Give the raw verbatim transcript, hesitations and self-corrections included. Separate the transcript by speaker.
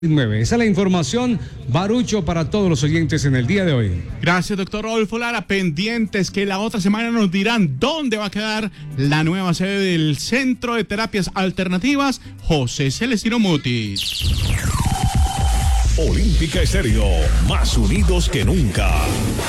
Speaker 1: nueve. Esa es la información, Barucho, para todos los oyentes en el día de hoy.
Speaker 2: Gracias, doctor Rodolfo Lara. Pendientes que la otra semana nos dirán dónde va a quedar la nueva sede del Centro de Terapias Alternativas José Celestino Mutis.
Speaker 3: Olímpica Estéreo, más unidos que nunca.